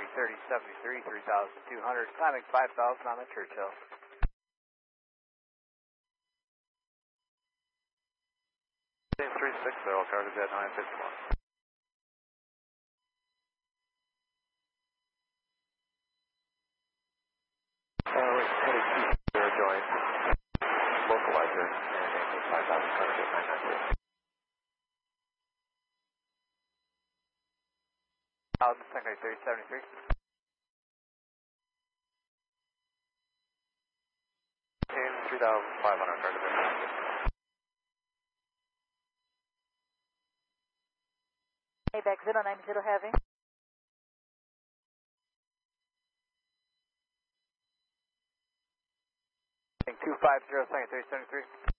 3073, 3200, climbing 5000 on the Churchill. Team 360, cargo jet 951. We're heading east, join localizer and 5000 cargo jet 992. Secondary 3073. Team 3500, cargo jet 952. Back 090 heavy. 250, second 373.